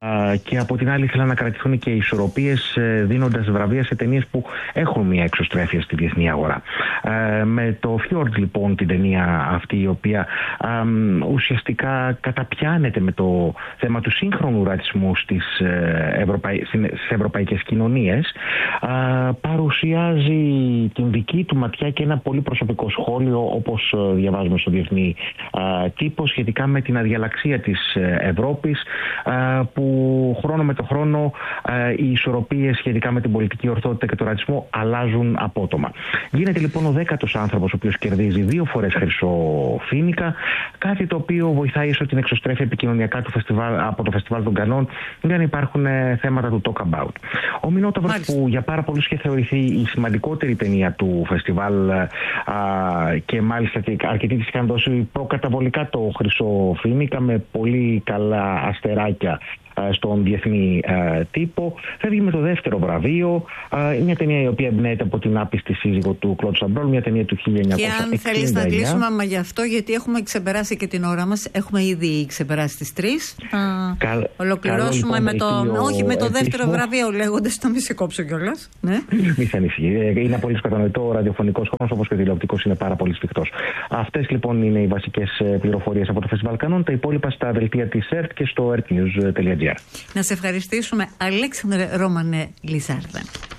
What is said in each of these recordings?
Και από την άλλη ήθελαν να κρατηθούν και οι ισορροπίες, δίνοντας βραβεία σε ταινίες που έχουν μια εξωστρέφεια στη διεθνή αγορά. Με το Fjord λοιπόν, την ταινία αυτή, η οποία ουσιαστικά καταπιάνεται με το θέμα του σύγχρονου ρατσισμού στις ευρωπαϊκές κοινωνίες, παρουσιάζει την δική του ματιά και ένα πολύ προσωπικό σχόλιο, όπως διαβάζουμε στο διεθνή τύπο, σχετικά με την αδιαλαξία της Ευρώπης, που χρόνο με το χρόνο οι ισορροπίες σχετικά με την πολιτική ορθότητα και τον ρατσισμό αλλάζουν απότομα. Γίνεται λοιπόν ο 10ος άνθρωπος ο οποίος κερδίζει 2 φορές χρυσό Φοίνικα, κάτι το οποίο βοηθάει ίσως την εξωστρέφεια επικοινωνιακά του από το Φεστιβάλ των Κανών, για να υπάρχουν θέματα του talk about. Ο Μινόταυρος, που για πάρα πολλούς είχε θεωρηθεί η σημαντικότερη ταινία του φεστιβάλ, και μάλιστα και αρκετοί της είχαν δώσει προκαταβολικά το χρυσό Φοίνικα με πολύ καλά αστεράκια στον διεθνή τύπο, φεύγει με το δεύτερο βραβείο. Μια ταινία η οποία εμπνέεται από την άπιστη σύζυγο του Κλοντ Σαμπρόλ, μια ταινία του 1969. Και αν θέλεις να κλείσουμε άμα γι' αυτό, γιατί έχουμε ξεπεράσει και την ώρα μας, έχουμε ήδη ξεπεράσει τις 3. Ολοκληρώσουμε με το, όχι με το δεύτερο βραβείο, λέγοντας, το μη σε κόψω κιόλας. Ναι. Μη σε ανησυχεί. Είναι απολύτως κατανοητό. Ο ραδιοφωνικός χρόνος, όπως και ο τηλεοπτικός, είναι πάρα πολύ σφιχτός. Αυτές λοιπόν είναι οι βασικές πληροφορίες από το Φεστιβάλ Κανών. Τα υπόλοιπα στα δελτία της ΕΡΤ και στο ertnews.gr. Να σε ευχαριστήσουμε, Αλέξανδρε Ρώμανε Λιζάρδα.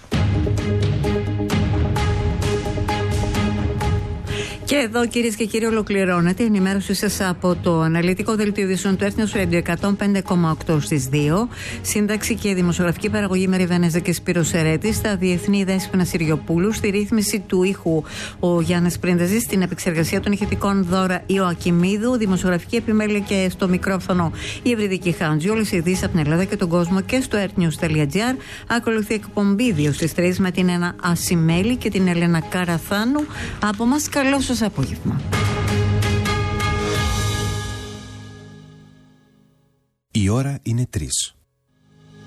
Και εδώ, κυρίες και κύριοι, ολοκληρώνεται η ενημέρωση σας από το αναλυτικό δελτίο ειδήσεων του Έθνους Radio 105,8 στις 2. Σύνταξη και δημοσιογραφική παραγωγή Μαρία Βενέζα και Σπύρος Ερέτης. Στα διεθνή Δέσποινα Συριοπούλου. Στη ρύθμιση του ήχου ο Γιάννης Πρίντεζης. Στην επεξεργασία των ηχητικών Δώρα Ιωακιμίδου. Δημοσιογραφική επιμέλεια και στο μικρόφωνο η Ευρυδική Χάντζη. Όλες οι ειδήσεις από την Ελλάδα και τον κόσμο και στο ertnews.gr. Ακολουθεί εκπομπή 2 στις 3 με την Ένα Ασημέλη και την Έλενα Καραθάνου. Από μας, καλό σας απόγευμα. Η ώρα είναι 3.